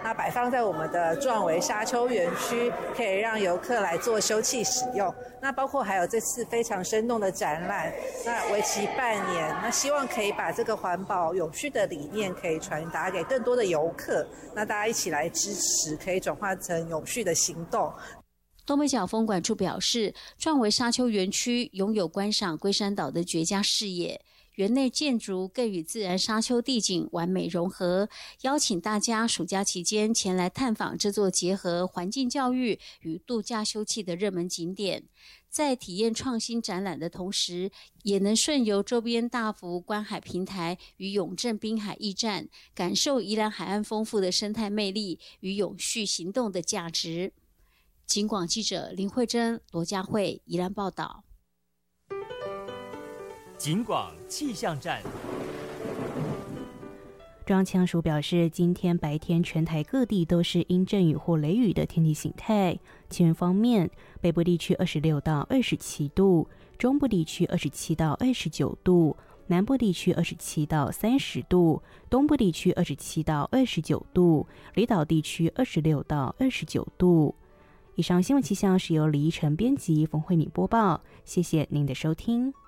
那摆放在我们的壮围沙丘园区，可以让游客来做休憩使用。那包括还有这次非常生动的展览，那为期半年，那希望可以把这个环保永续的理念可以传达给更多的游客，那大家一起来支持，可以转化成永续的行动。 东北角风管处表示，壮围沙丘园区拥有观赏龟山岛的绝佳视野，园内建筑更与自然沙丘地景完美融合，邀请大家暑假期间前来探访这座结合环境教育与度假休憩的热门景点。在体验创新展览的同时，也能顺游周边大幅观海平台与永镇滨海驿站，感受宜兰海岸丰富的生态魅力与永续行动的价值。警广记者林慧珍、罗佳慧宜兰报道。 警广气象站。 中央气象署表示，今天白天全台各地都是阴阵雨或雷雨的天气形态。气温方面，北部地区26到27度，中部地区27到29度，南部地区27到30度，东部地区27到29度，离岛地区26到29度。以上新闻气象是由李依晨编辑，冯慧敏播报，谢谢您的收听。